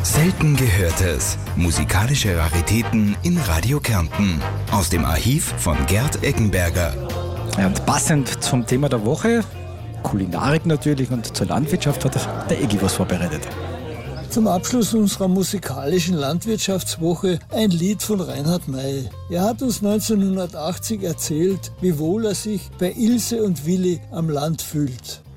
Selten Gehörtes. Musikalische Raritäten in Radio Kärnten. Aus dem Archiv von Gerd Eggenberger. Ja, und passend zum Thema der Woche, Kulinarik natürlich, und zur Landwirtschaft hat der Eggi was vorbereitet. Zum Abschluss unserer musikalischen Landwirtschaftswoche ein Lied von Reinhard May. Er hat uns 1980 erzählt, wie wohl er sich bei Ilse und Willi am Land fühlt.